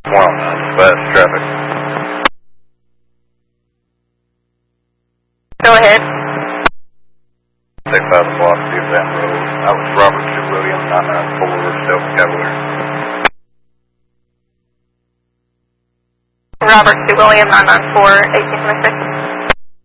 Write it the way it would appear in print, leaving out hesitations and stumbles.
Well, fast traffic. Go ahead. Take 5 block, Steve Van Road. I was Robert C. Williams, 994, Delta Cavalier. Robert C. Williams, 994, 1826.